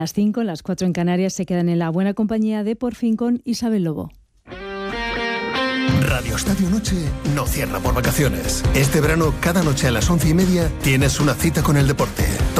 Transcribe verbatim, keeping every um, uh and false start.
Las cinco, las cuatro en Canarias, se quedan en la buena compañía de Por Fin con Isabel Lobo. Radio Estadio Noche no cierra por vacaciones. Este verano, cada noche a las once y media, tienes una cita con el deporte.